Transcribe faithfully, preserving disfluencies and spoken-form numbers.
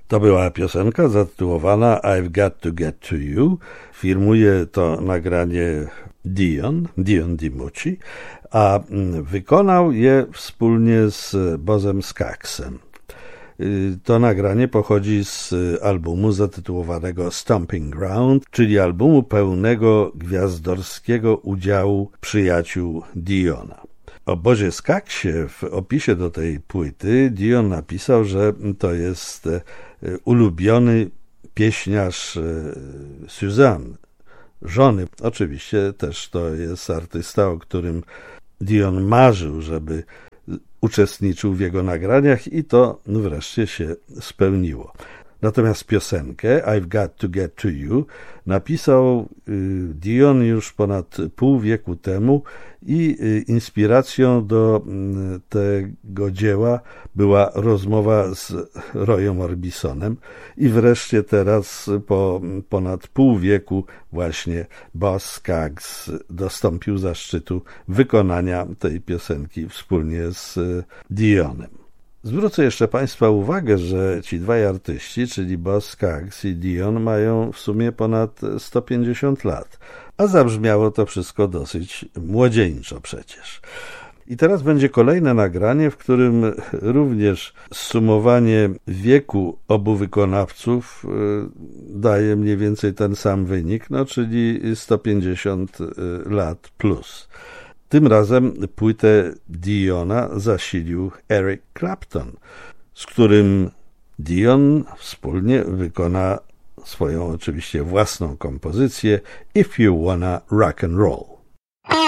To była piosenka zatytułowana I've Got to Get to You. Firmuje to nagranie Dion, Dion DiMucci, a wykonał je wspólnie z Bozzem Skaggsem. To nagranie pochodzi z albumu zatytułowanego Stomping Ground, czyli albumu pełnego gwiazdorskiego udziału przyjaciół Diona. O Bozzie Skaggsie w opisie do tej płyty Dion napisał, że to jest ulubiony pieśniarz Suzanne, żony. Oczywiście też to jest artysta, o którym Dion marzył, żeby uczestniczył w jego nagraniach i to wreszcie się spełniło. Natomiast piosenkę I've Got to Get to You napisał Dion już ponad pół wieku temu i inspiracją do tego dzieła była rozmowa z Royem Orbisonem i wreszcie teraz po ponad pół wieku właśnie Bozz Skaggs dostąpił zaszczytu wykonania tej piosenki wspólnie z Dionem. Zwrócę jeszcze Państwa uwagę, że ci dwaj artyści, czyli Bozz Skaggs i Dion, mają w sumie ponad sto pięćdziesiąt lat, a zabrzmiało to wszystko dosyć młodzieńczo przecież. I teraz będzie kolejne nagranie, w którym również zsumowanie wieku obu wykonawców daje mniej więcej ten sam wynik, no czyli sto pięćdziesiąt lat plus. Tym razem płytę Diona zasilił Eric Clapton, z którym Dion wspólnie wykona swoją oczywiście własną kompozycję If You Wanna Rock and Roll.